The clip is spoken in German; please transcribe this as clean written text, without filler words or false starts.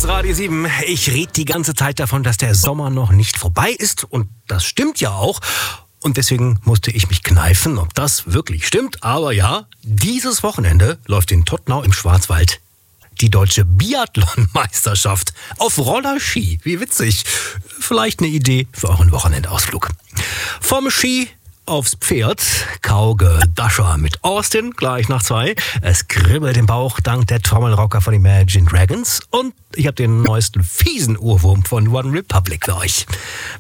Radio 7. Ich rede die ganze Zeit davon, dass der Sommer noch nicht vorbei ist. Und das stimmt ja auch. Und deswegen musste ich mich kneifen, ob das wirklich stimmt. Aber ja, dieses Wochenende läuft in Todtnau im Schwarzwald die deutsche Biathlon-Meisterschaft auf Rollerski. Wie witzig. Vielleicht eine Idee für euren Wochenendausflug. Vom Ski aufs Pferd, Kaugedascher mit Austin, gleich nach 2. Es kribbelt im Bauch dank der Trommelrocker von Imagine Dragons. Und ich habe den neuesten fiesen Ohrwurm von One Republic für euch.